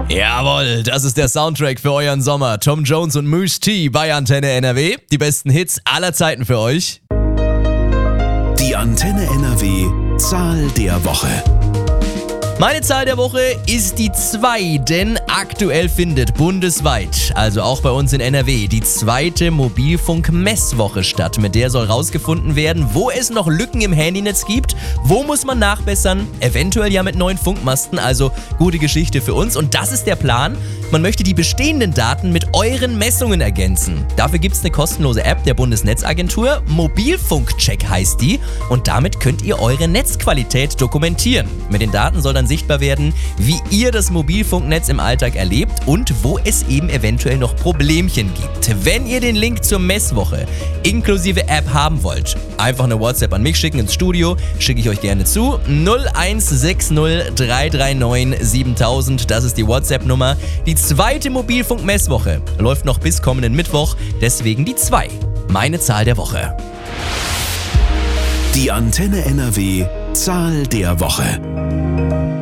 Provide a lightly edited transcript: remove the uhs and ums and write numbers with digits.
Jawohl, das ist der Soundtrack für euren Sommer. Tom Jones und Mousse T bei Antenne NRW. Die besten Hits aller Zeiten für euch. Die Antenne NRW Zahl der Woche. Meine Zahl der Woche ist die 2, denn aktuell findet bundesweit, also auch bei uns in NRW, die 2. Mobilfunk-Messwoche statt. Mit der soll rausgefunden werden, wo es noch Lücken im Handynetz gibt, wo muss man nachbessern, eventuell ja mit neuen Funkmasten, also gute Geschichte für uns. Und das ist der Plan. Man möchte die bestehenden Daten mit euren Messungen ergänzen. Dafür gibt es eine kostenlose App der Bundesnetzagentur, Mobilfunkcheck heißt die, und damit könnt ihr eure Netzqualität dokumentieren. Mit den Daten soll dann sichtbar werden, wie ihr das Mobilfunknetz im Alltag erlebt und wo es eben eventuell noch Problemchen gibt. Wenn ihr den Link zur Messwoche inklusive App haben wollt, einfach eine WhatsApp an mich schicken ins Studio, schicke ich euch gerne zu. 0160 339 7000, das ist die WhatsApp-Nummer. Die 2. Mobilfunk-Messwoche läuft noch bis kommenden Mittwoch, deswegen die 2. Meine Zahl der Woche. Die Antenne NRW Zahl der Woche.